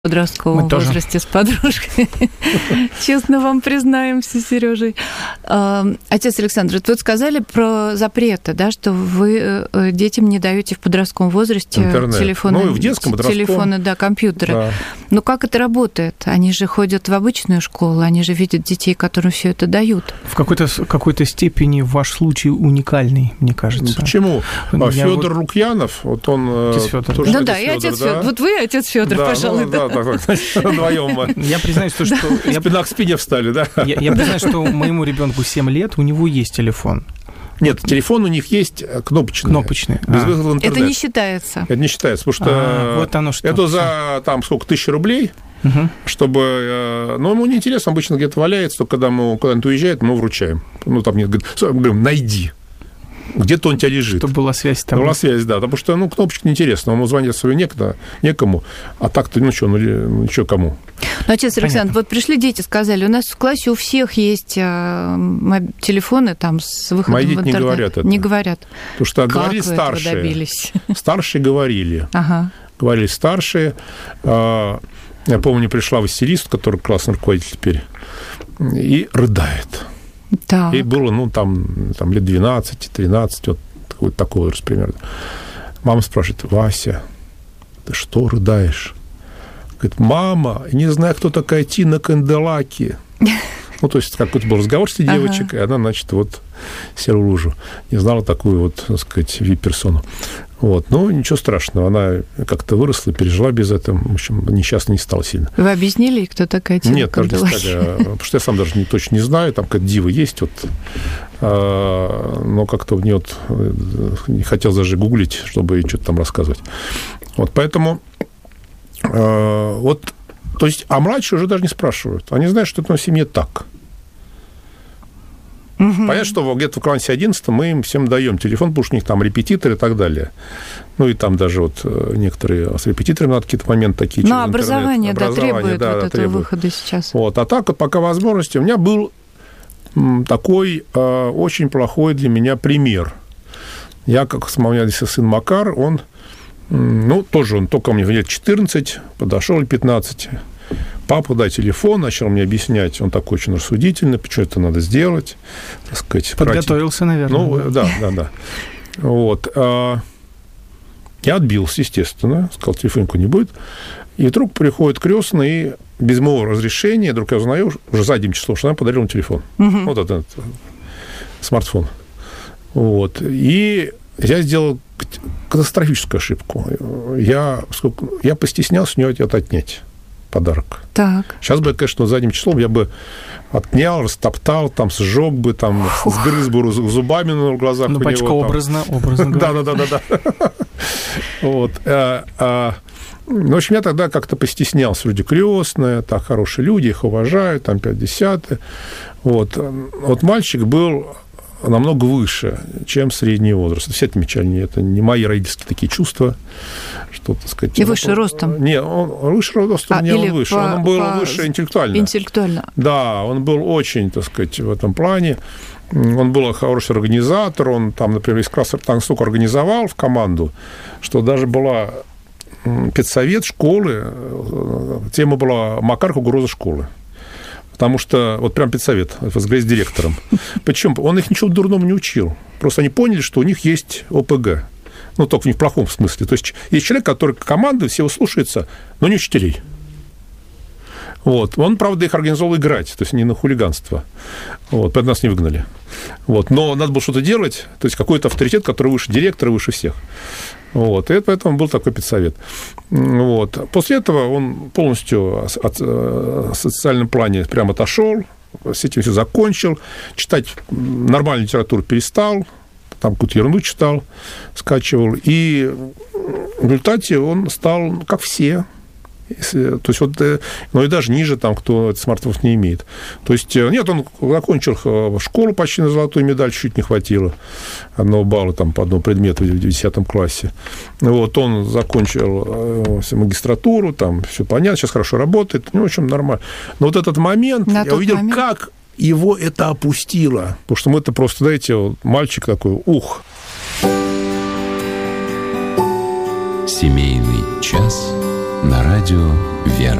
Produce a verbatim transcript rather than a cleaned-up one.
в подростковом Мы возрасте тоже. С подружкой. Честно вам признаемся, Сережей. Отец Александр, вот сказали про запреты, да, что вы детям не даете в подростковом возрасте интернет. телефоны, ну, и в детском, телефоны, да, компьютеры. Да. Но как это работает? Они же ходят в обычную школу, они же видят детей, которым все это дают. В какой-то, какой-то степени ваш случай уникальный, мне кажется. Почему? Я а Федор вот... Лукьянов, вот он... Отец Федор. Тоже ну да, и отец Федор. Да? Вот вы отец Федор, да, пожалуй, ну, да. Да, да, да. Вдвоем мы. Я признаюсь, то, что... Спина к спине встали, да? Я, я признаюсь, что моему ребенку семь лет, у него есть телефон. Нет, телефон у них есть кнопочный. Кнопочный. Без выхода в интернет. Это не считается. Это не считается, потому что а, вот оно что. Это за, там, сколько, тысячи рублей, угу. чтобы... Ну, ему неинтересно, обычно где-то валяется, только когда мы куда-нибудь уезжает, мы вручаем. Ну, там, говорит, говорим, найди. Где-то он у тебя лежит. Чтобы была связь там. Была связь, да. Потому что, ну, кнопочка неинтересна. Ему звонить свою некогда, некому. А так-то, ну, что, ну, ну, что, кому? Ну, отец Александр, вот пришли дети, сказали, у нас в классе у всех есть э, телефоны там с выходом Мои в интернет. Мои дети не говорят это. Не говорят. Потому что как говорили вы старшие. Этого добились? Старшие говорили. Ага. Говорили старшие. Я помню, пришла Василист, который классный руководитель теперь, и рыдает. Так. Ей было, ну, там, там лет двенадцать-тринадцать, вот, вот такой возраст примерно. Мама спрашивает: Вася, ты что рыдаешь? Говорит: мама, не знаю, кто такая Тина Канделаки. Ну, то есть какой-то был разговор с этой девочкой, и она, значит, вот села в лужу. Не знала такую вот, так сказать, вип-персону. Вот. Ну, ничего страшного. Она как-то выросла, пережила без этого. В общем, несчастно не стала сильно. Вы объяснили, кто такая Тина Нет, Канделаки? Нет, даже не стали. Потому что я сам даже не, точно не знаю. Там какая-то дива есть. Вот, но как-то в нее вот, не хотел даже гуглить, чтобы ей что-то там рассказывать. Вот, поэтому вот, то есть, а младшие уже даже не спрашивают. Они знают, что это на семье так. Угу. Понятно, что где-то в классе одиннадцатом мы им всем даем телефон, потому что у них там репетиторы и так далее. Ну, и там даже вот некоторые с репетиторами надо какие-то моменты такие. Но образование, да, образование, требует да, вот да, этого требует. выхода сейчас. Вот. А так вот пока возможности. У меня был такой э, очень плохой для меня пример. Я, как у меня здесь сын Макар, он, ну, тоже он только мне лет четырнадцать, подошел пятнадцать. Папа, дай телефон, начал мне объяснять. Он такой очень рассудительный, почему это надо сделать. Так сказать, подготовился, наверное. Ну, да, да, да. Вот. Я отбился, естественно. Сказал, телефонку не будет. И вдруг приходит крестный, и без моего разрешения, вдруг я узнаю, уже задним числом, что она подарила мне телефон. Угу. Вот этот смартфон. Вот. И я сделал катастрофическую ошибку. Я, я постеснялся у нее это отнять. Подарок. Так. Сейчас бы, конечно, задним числом я бы отнял, растоптал, там, сжег бы, там, сгрыз бы зубами на глазах ну, у батюшка, него. образно, образно да, да, да, да, да. Вот. Ну, в общем, я тогда как-то постеснялся. Люди крестные, так, хорошие люди, их уважают, там, пятьдесят. Вот. Вот мальчик был намного выше, чем средний возраст. Все отмечали, это не мои родительские такие чувства, что, так сказать... И выше ростом? Не, он выше ростом, а, не он выше, по, он был по... выше интеллектуально. Интеллектуально. Да, он был очень, так сказать, в этом плане. Он был хороший организатор, он там, например, из класса там столько организовал в команду, что даже была педсовет школы, тема была «Макар, угроза школы». Потому что вот прям педсовет возглавляет с директором. Причем он их ничего дурного не учил. Просто они поняли, что у них есть ОПГ. Ну, только не в плохом смысле. То есть есть человек, который команды, все его слушаются, но не учителей. Вот. Он, правда, их организовал играть, то есть не на хулиганство. Вот. Поэтому нас не выгнали. Вот. Но надо было что-то делать, то есть какой-то авторитет, который выше директора, выше всех. Вот. И поэтому был такой педсовет. Вот. После этого он полностью от, в социальном плане прямо отошел, с этим все закончил, читать нормальную литературу перестал, там какую-то ерунду читал, скачивал, и в результате он стал как все. То есть вот, ну и даже ниже там, кто смартфонов не имеет. То есть, нет, он закончил школу почти на золотую медаль, чуть не хватило одного балла там, по одному предмету в десятом классе. Вот, он закончил магистратуру, там все понятно, сейчас хорошо работает, ну, в общем, нормально. Но вот этот момент, на я увидел, момент... как его это опустило. Потому что мы это просто, знаете, вот, мальчик такой, ух. Семейный час на радио «Вера».